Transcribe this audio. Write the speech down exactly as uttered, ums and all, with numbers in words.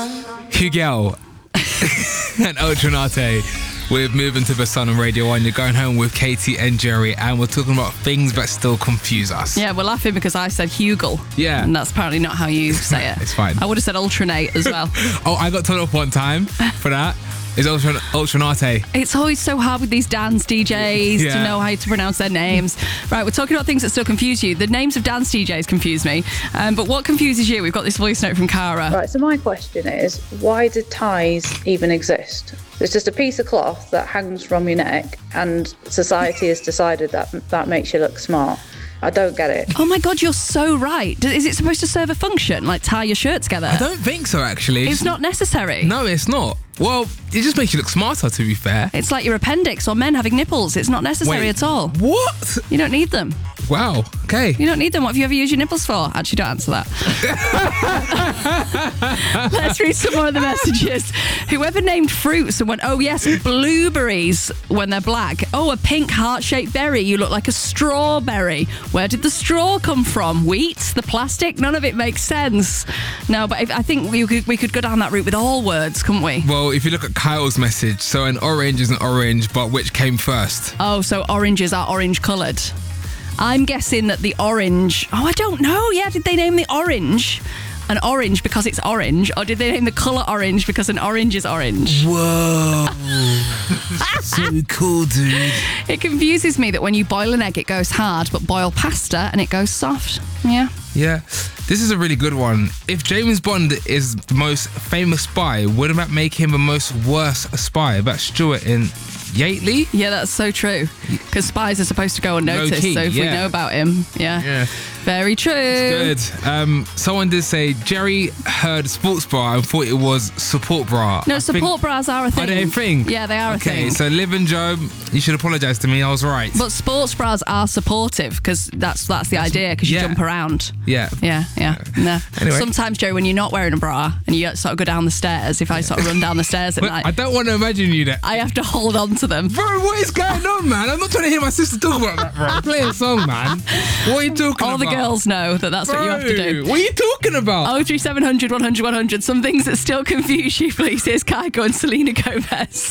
Hugel and Ultranate with Moving to the Sun on Radio one. You're going home with Katie and Jerry, and we're talking about things that still confuse us. Yeah, we're laughing because I said Hugel. Yeah. And that's apparently not how you say it. It's fine. I would have said Ultranate as well. Oh, I got told off one time for that. It's Ultra, Ultranate. It's always so hard with these dance D Js Yeah. to know how to pronounce their names. Right, we're talking about things that still confuse you. The names of dance D Js confuse me. Um, but what confuses you? We've got this voice note from Cara. Right, so my question is, why do ties even exist? It's just a piece of cloth that hangs from your neck, and society has decided that that makes you look smart. I don't get it. Oh my God, you're so right. D- Is it supposed to serve a function, like tie your shirt together? I don't think so, actually. It's not necessary. No, it's not. Well, it just makes you look smarter, to be fair. It's like your appendix or men having nipples. It's not necessary Wait, at all. What? You don't need them. Wow, okay. You don't need them. What have you ever used your nipples for? Actually, don't answer that. Let's read some more of the messages. Whoever named fruits and went, oh yes, blueberries when they're black. Oh, a pink heart-shaped berry. You look like a strawberry. Where did the straw come from? Wheat? The plastic? None of it makes sense. No, but if, I think we could, we could go down that route with all words, couldn't we? Well, if you look at Kyle's message, so an orange is an orange, but which came first? Oh, so oranges are orange coloured. I'm guessing that the orange... Oh, I don't know. Yeah, did they name the orange an orange because it's orange? Or did they name the colour orange because an orange is orange? Whoa. So cool, dude. It confuses me that when you boil an egg, it goes hard, but boil pasta and it goes soft. Yeah. Yeah. This is a really good one. If James Bond is the most famous spy, wouldn't that make him the most worst spy? That's Stuart in Yateley? Yeah, that's so true. Because spies are supposed to go unnoticed. Low-key, so if we yeah. know about him, yeah. Yeah. Very true. Good. Um, someone did say Jerry heard sports bra and thought it was support bra. No, I support think, bras are a thing. Are they a thing? Yeah, they are a okay, thing. so Liv and Joe, you should apologise to me. I was right. But sports bras are supportive because that's that's the idea, because you yeah. jump around. Yeah. Yeah, yeah. No. Anyway. Sometimes, Joe, when you're not wearing a bra and you sort of go down the stairs, if I sort of run down the stairs at But night, I don't want to imagine you there. I have to hold on to them. Bro, what is going on, man? I'm not trying to hear my sister talk about that, bro. Play a song, man. What are you talking All about? the girls know that that's bro, what you have to do. What are you talking about? Oh three seven hundred one hundred one hundred. Some things that still confuse you, please. Here's Kygo and Selena Gomez.